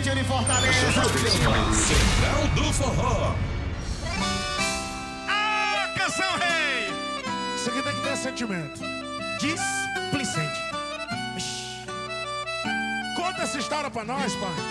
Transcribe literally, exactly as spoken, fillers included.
Corinthians de Fortaleza. Central do Forró. Ah, canção rei. Isso aqui tem que ter sentimento. Displicente. Conta essa história pra nós, pai.